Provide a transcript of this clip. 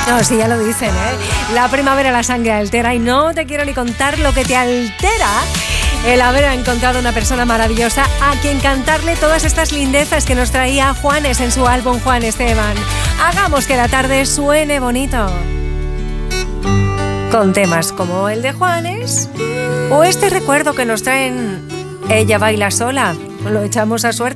No, sí, ya lo dicen, ¿eh? La primavera la sangre altera y no te quiero ni contar lo que te altera el haber encontrado una persona maravillosa a quien cantarle todas estas lindezas que nos traía Juanes en su álbum Juan Esteban. Hagamos que la tarde suene bonito. Con temas como el de Juanes o este recuerdo que nos traen Ella baila sola. Lo echamos a suerte.